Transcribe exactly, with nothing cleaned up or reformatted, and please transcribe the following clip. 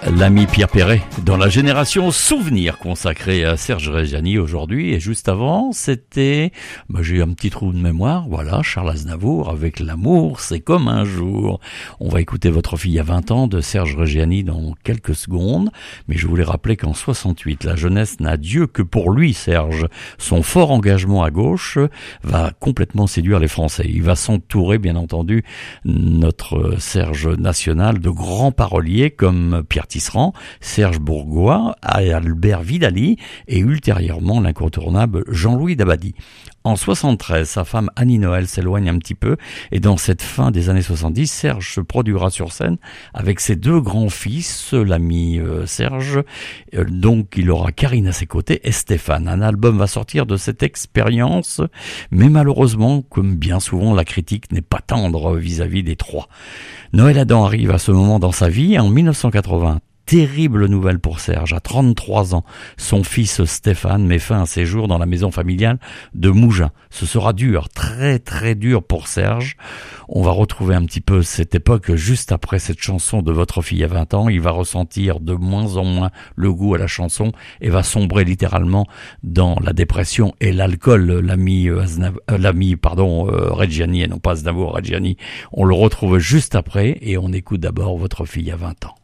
L'ami Pierre Perret, dans la génération souvenir consacrée à Serge Reggiani aujourd'hui. Et juste avant, c'était, bah, j'ai un petit trou de mémoire, voilà, Charles Aznavour avec L'amour, c'est comme un jour. On va écouter Votre fille à vingt ans de Serge Reggiani dans quelques secondes. Mais je voulais rappeler qu'en soixante-huit, la jeunesse n'a Dieu que pour lui, Serge. Son fort engagement à gauche va complètement séduire les Français. Il va s'entourer, bien entendu, notre Serge national, de grands paroliers comme Pierre Tisserand, Serge Bourgois, Albert Vidali et ultérieurement l'incontournable Jean-Louis Dabadi. En soixante-treize, sa femme Annie Noël s'éloigne un petit peu et dans cette fin des années soixante-dix, Serge se produira sur scène avec ses deux grands-fils, l'ami euh, Serge, euh, donc il aura Karine à ses côtés et Stéphane. Un album va sortir de cette expérience, mais malheureusement, comme bien souvent, la critique n'est pas tendre vis-à-vis des trois. Noël Adam arrive à ce moment dans sa vie en mille neuf cent quatre-vingts. Terrible nouvelle pour Serge. À trente-trois ans, son fils Stéphane met fin à ses jours dans la maison familiale de Mougins. Ce sera dur, très très dur pour Serge. On va retrouver un petit peu cette époque juste après cette chanson de Votre fille à vingt ans. Il va ressentir de moins en moins le goût à la chanson et va sombrer littéralement dans la dépression et l'alcool. L'ami, euh, Aznav... euh, l'ami pardon, euh, Reggiani, et non pas Aznavour, Reggiani. On le retrouve juste après et on écoute d'abord Votre fille à vingt ans.